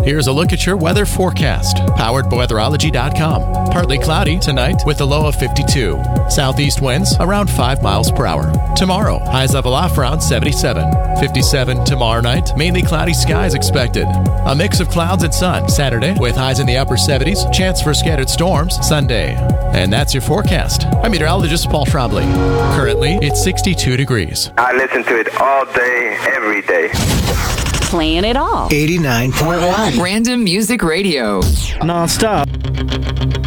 Here's a look at your weather forecast, powered by weatherology.com. Partly cloudy tonight with a low of 52. Southeast winds around 5 miles per hour. Tomorrow, highs level off around 77. 57 tomorrow night, mainly cloudy skies expected. A mix of clouds and sun Saturday with highs in the upper 70s, chance for scattered storms Sunday. And that's your forecast. I'm meteorologist Paul Trombley. Currently, it's 62 degrees. I listen to it all day, every day. Playing it all. 89.1. Random Music Radio. Non-stop.